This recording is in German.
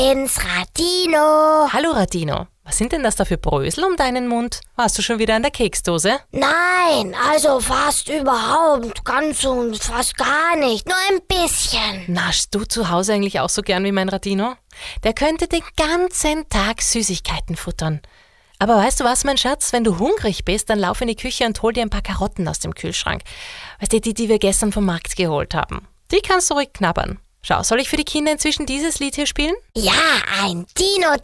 ins Radino. Hallo Radino, was sind denn das da für Brösel um deinen Mund? Warst du schon wieder an der Keksdose? Nein, also fast überhaupt, ganz und fast gar nicht, nur ein bisschen. Naschst du zu Hause eigentlich auch so gern wie mein Radino? Der könnte den ganzen Tag Süßigkeiten futtern. Aber weißt du was, mein Schatz? Wenn du hungrig bist, dann lauf in die Küche und hol dir ein paar Karotten aus dem Kühlschrank. Weißt du, die wir gestern vom Markt geholt haben. Die kannst du ruhig knabbern. Schau, soll ich für die Kinder inzwischen dieses Lied hier spielen? Ja, ein Dino